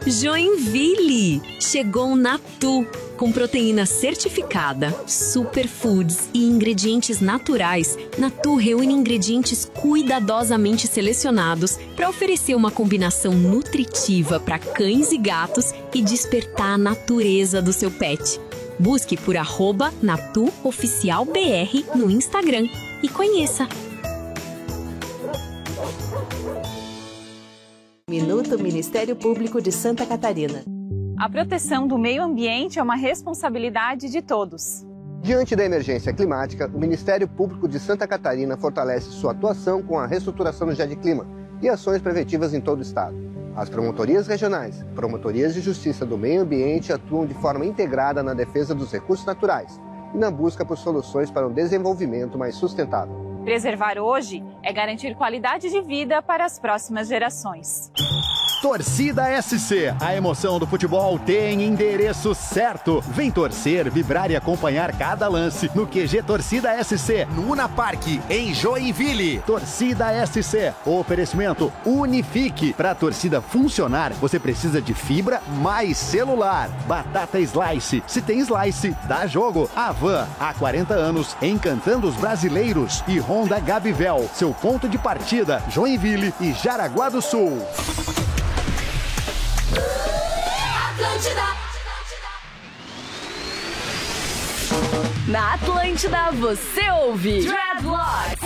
Joinville! Chegou o Natu, com proteína certificada, superfoods e ingredientes naturais. Natu reúne ingredientes cuidadosamente selecionados para oferecer uma combinação nutritiva para cães e gatos e despertar a natureza do seu pet. Busque por @NatuOficialBR no Instagram e conheça. Minuto Ministério Público de Santa Catarina. A proteção do meio ambiente é uma responsabilidade de todos. Diante da emergência climática, o Ministério Público de Santa Catarina fortalece sua atuação com a reestruturação do GEDclima e ações preventivas em todo o estado. As promotorias regionais, promotorias de justiça do meio ambiente atuam de forma integrada na defesa dos recursos naturais e na busca por soluções para um desenvolvimento mais sustentável. Preservar hoje é garantir qualidade de vida para as próximas gerações. Torcida SC, a emoção do futebol tem endereço certo. Vem torcer, vibrar e acompanhar cada lance no QG Torcida SC, no Una Park, em Joinville. Torcida SC, oferecimento Unifique. Para a torcida funcionar, você precisa de fibra mais celular. Batata Slice, se tem Slice, dá jogo. Avan, há 40 anos, encantando os brasileiros. E Honda Gabivel, seu ponto de partida, Joinville e Jaraguá do Sul. Na Atlântida você ouve Dreadlocks,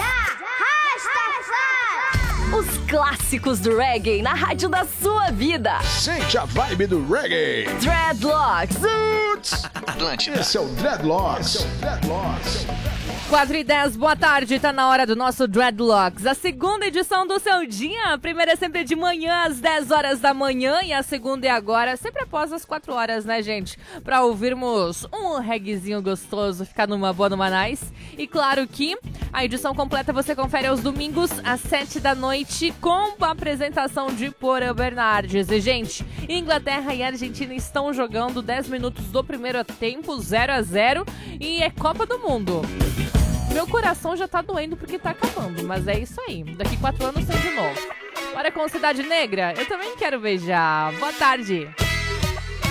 os clássicos do reggae na rádio da sua vida. Sente a vibe do reggae. Dreadlocks. Atlântida. Esse é o Dreadlocks. 4h10, boa tarde, tá na hora do nosso Dreadlocks, a segunda edição do seu dia. A primeira é sempre de manhã, às 10 horas da manhã, e a segunda é agora, sempre após as 4 horas, né, gente? Pra ouvirmos um reggaezinho gostoso, ficar numa boa, numa nice. E claro que a edição completa você confere aos domingos, às 7 da noite, com a apresentação de Porã Bernardes. E, gente, Inglaterra e Argentina estão jogando 10 minutos do primeiro tempo, 0-0, e é Copa do Mundo. Meu coração já tá doendo porque tá acabando, mas é isso aí. Daqui 4 anos tem de novo. Bora com Cidade Negra? Eu também quero beijar. Boa tarde.